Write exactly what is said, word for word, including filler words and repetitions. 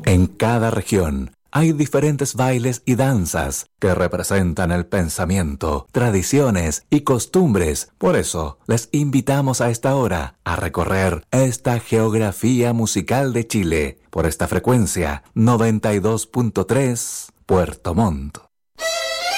En cada región hay diferentes bailes y danzas que representan el pensamiento, tradiciones y costumbres. Por eso, les invitamos a esta hora a recorrer esta geografía musical de Chile por esta frecuencia noventa y dos punto tres Puerto Montt.